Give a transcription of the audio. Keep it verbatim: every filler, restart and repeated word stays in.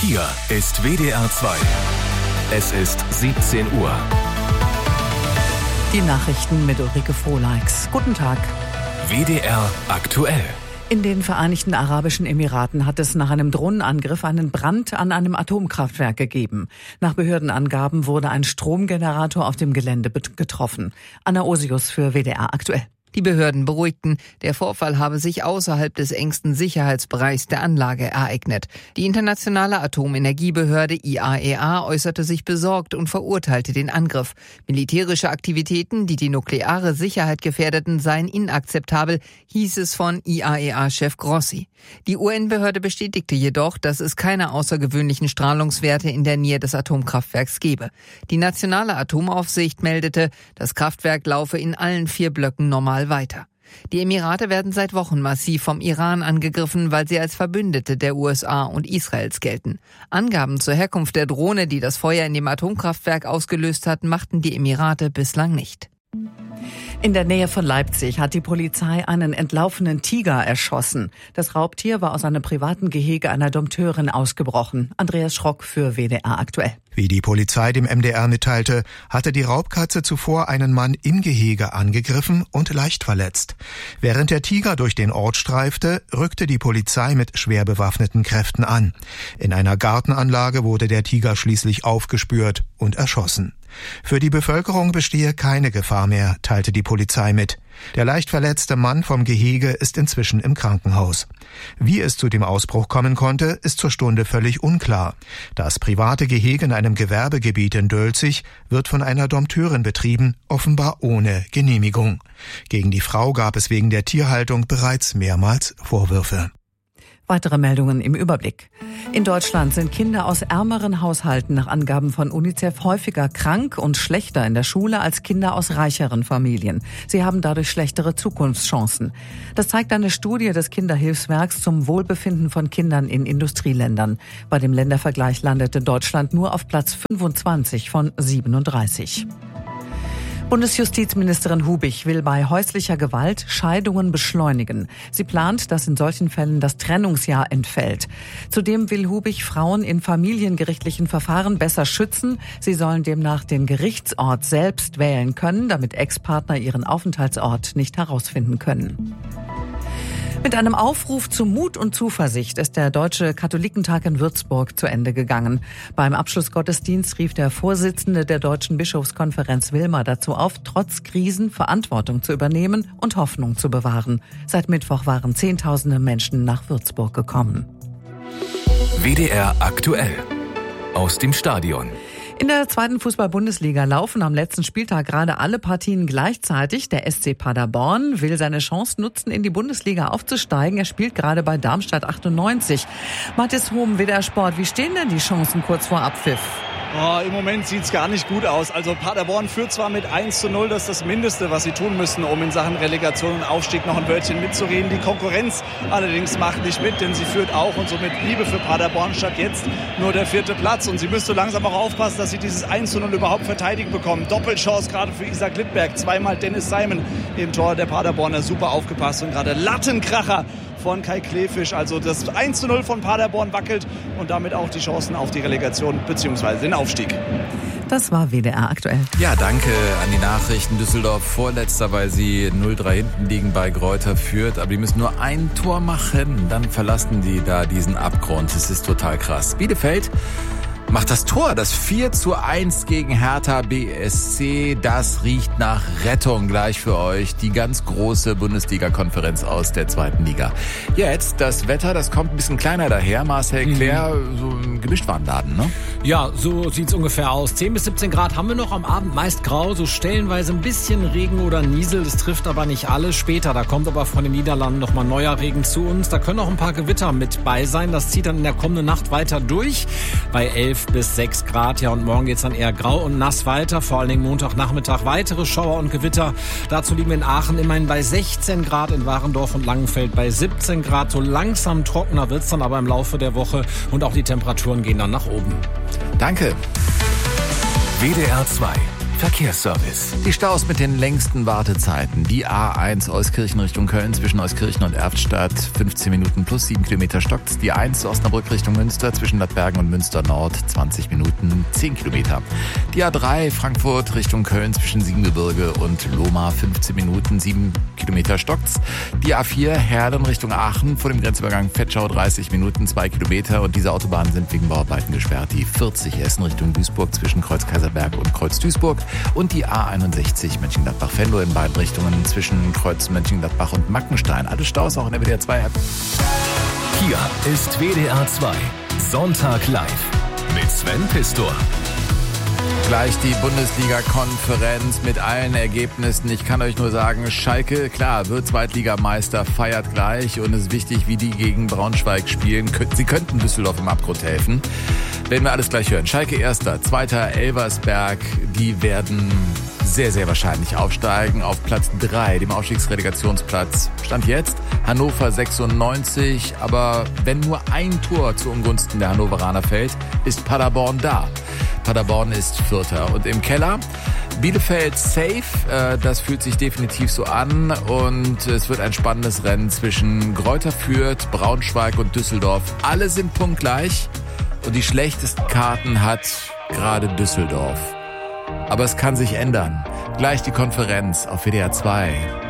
Hier ist W D R zwei. Es ist siebzehn Uhr. Die Nachrichten mit Ulrike Frohleix. Guten Tag. W D R aktuell. In den Vereinigten Arabischen Emiraten hat es nach einem Drohnenangriff einen Brand an einem Atomkraftwerk gegeben. Nach Behördenangaben wurde ein Stromgenerator auf dem Gelände getroffen. Anna Osius für W D R aktuell. Die Behörden beruhigten, der Vorfall habe sich außerhalb des engsten Sicherheitsbereichs der Anlage ereignet. Die internationale Atomenergiebehörde I A E A äußerte sich besorgt und verurteilte den Angriff. Militärische Aktivitäten, die die nukleare Sicherheit gefährdeten, seien inakzeptabel, hieß es von I A E A-Chef Grossi. Die U N-Behörde bestätigte jedoch, dass es keine außergewöhnlichen Strahlungswerte in der Nähe des Atomkraftwerks gebe. Die nationale Atomaufsicht meldete, das Kraftwerk laufe in allen vier Blöcken normal weiter. Die Emirate werden seit Wochen massiv vom Iran angegriffen, weil sie als Verbündete der U S A und Israels gelten. Angaben zur Herkunft der Drohne, die das Feuer in dem Atomkraftwerk ausgelöst hat, machten die Emirate bislang nicht. In der Nähe von Leipzig hat die Polizei einen entlaufenen Tiger erschossen. Das Raubtier war aus einem privaten Gehege einer Dompteurin ausgebrochen. Andreas Schrock für W D R aktuell. Wie die Polizei dem M D R mitteilte, hatte die Raubkatze zuvor einen Mann im Gehege angegriffen und leicht verletzt. Während der Tiger durch den Ort streifte, rückte die Polizei mit schwer bewaffneten Kräften an. In einer Gartenanlage wurde der Tiger schließlich aufgespürt und erschossen. Für die Bevölkerung bestehe keine Gefahr mehr, teilte die Polizei mit. Der leicht verletzte Mann vom Gehege ist inzwischen im Krankenhaus. Wie es zu dem Ausbruch kommen konnte, ist zur Stunde völlig unklar. Das private Gehege in einem Gewerbegebiet in Dölzig wird von einer Dompteurin betrieben, offenbar ohne Genehmigung. Gegen die Frau gab es wegen der Tierhaltung bereits mehrmals Vorwürfe. Weitere Meldungen im Überblick. In Deutschland sind Kinder aus ärmeren Haushalten nach Angaben von UNICEF häufiger krank und schlechter in der Schule als Kinder aus reicheren Familien. Sie haben dadurch schlechtere Zukunftschancen. Das zeigt eine Studie des Kinderhilfswerks zum Wohlbefinden von Kindern in Industrieländern. Bei dem Ländervergleich landete Deutschland nur auf Platz fünfundzwanzig von siebenunddreißig. Bundesjustizministerin Hubich will bei häuslicher Gewalt Scheidungen beschleunigen. Sie plant, dass in solchen Fällen das Trennungsjahr entfällt. Zudem will Hubich Frauen in familiengerichtlichen Verfahren besser schützen. Sie sollen demnach den Gerichtsort selbst wählen können, damit Ex-Partner ihren Aufenthaltsort nicht herausfinden können. Mit einem Aufruf zu Mut und Zuversicht ist der Deutsche Katholikentag in Würzburg zu Ende gegangen. Beim Abschlussgottesdienst rief der Vorsitzende der Deutschen Bischofskonferenz Wilmer dazu auf, trotz Krisen Verantwortung zu übernehmen und Hoffnung zu bewahren. Seit Mittwoch waren Zehntausende Menschen nach Würzburg gekommen. W D R aktuell aus dem Stadion. In der zweiten Fußball-Bundesliga laufen am letzten Spieltag gerade alle Partien gleichzeitig. Der S C Paderborn will seine Chance nutzen, in die Bundesliga aufzusteigen. Er spielt gerade bei Darmstadt achtundneunzig. Mathis Hohm, W D R Sport, wie stehen denn die Chancen kurz vor Abpfiff? Oh, im Moment sieht's gar nicht gut aus. Also Paderborn führt zwar mit eins zu null, das ist das Mindeste, was sie tun müssen, um in Sachen Relegation und Aufstieg noch ein Wörtchen mitzureden. Die Konkurrenz allerdings macht nicht mit, denn sie führt auch, und somit Liebe für Paderborn statt jetzt nur der vierte Platz. Und sie müsste langsam auch aufpassen, dass sie dieses eins zu null überhaupt verteidigt bekommen. Doppelchance gerade für Isaac Littberg, zweimal Dennis Simon im Tor der Paderborner, super aufgepasst und gerade Lattenkracher von Kai Klefisch. Also das eins zu null von Paderborn wackelt und damit auch die Chancen auf die Relegation bzw. den Aufstieg. Das war W D R aktuell. Ja, danke an die Nachrichten. Düsseldorf vorletzter, weil sie null drei hinten liegen bei Greuther Fürth. Aber die müssen nur ein Tor machen, dann verlassen die da diesen Abgrund. Das ist total krass. Bielefeld macht das Tor, das vier zu eins gegen Hertha B S C. Das riecht nach Rettung gleich für euch. Die ganz große Bundesliga-Konferenz aus der zweiten Liga. Jetzt das Wetter, das kommt ein bisschen kleiner daher. Marcel Claire, mhm. so ein Gemischtwarenladen, ne? Ja, so sieht's ungefähr aus. zehn bis siebzehn Grad haben wir noch, am Abend meist grau, so stellenweise ein bisschen Regen oder Niesel. Das trifft aber nicht alles. Später, da kommt aber von den Niederlanden nochmal neuer Regen zu uns. Da können auch ein paar Gewitter mit bei sein. Das zieht dann in der kommenden Nacht weiter durch. Bei elf bis sechs Grad, ja, und morgen geht's dann eher grau und nass weiter. Vor allen Dingen Montagnachmittag weitere Schauer und Gewitter. Dazu liegen wir in Aachen immerhin bei sechzehn Grad, in Warendorf und Langenfeld bei siebzehn Grad. So langsam trockener wird's dann aber im Laufe der Woche und auch die Temperaturen gehen dann nach oben. Danke. W D R zwei Verkehrsservice. Die Staus mit den längsten Wartezeiten. Die A eins Euskirchen Richtung Köln zwischen Euskirchen und Erftstadt fünfzehn Minuten plus sieben Kilometer stockt. Die eins Osnabrück Richtung Münster zwischen Ladbergen und Münster Nord zwanzig Minuten zehn Kilometer. Die A drei Frankfurt Richtung Köln zwischen Siebengebirge und Lohmar fünfzehn Minuten sieben Kilometer stockt's. Die A vier Herlen Richtung Aachen vor dem Grenzübergang Vetschau dreißig Minuten zwei Kilometer und diese Autobahnen sind wegen Bauarbeiten gesperrt. Die vierzig Essen Richtung Duisburg zwischen Kreuz Kaiserberg und Kreuz Duisburg und die A einundsechzig Mönchengladbach-Venlo in beiden Richtungen zwischen Kreuz Mönchengladbach und Mackenstein. Alle Staus auch in der W D R zwei App. Hier ist W D R zwei Sonntag live mit Sven Pistor. Gleich die Bundesliga-Konferenz mit allen Ergebnissen. Ich kann euch nur sagen, Schalke, klar, wird Zweitligameister, feiert gleich und es ist wichtig, wie die gegen Braunschweig spielen. Sie könnten Düsseldorf im Abgrund helfen. Werden wir alles gleich hören. Schalke Erster, Zweiter Elversberg, die werden sehr, sehr wahrscheinlich aufsteigen auf Platz drei, dem Aufstiegsrelegationsplatz. Stand jetzt Hannover sechsundneunzig, aber wenn nur ein Tor zu Ungunsten der Hannoveraner fällt, ist Paderborn da. Paderborn ist Vierter. Und im Keller Bielefeld safe, äh, das fühlt sich definitiv so an und es wird ein spannendes Rennen zwischen Greuther Fürth, Braunschweig und Düsseldorf. Alle sind punktgleich und die schlechtesten Karten hat gerade Düsseldorf. Aber es kann sich ändern. Gleich die Konferenz auf W D R zwei.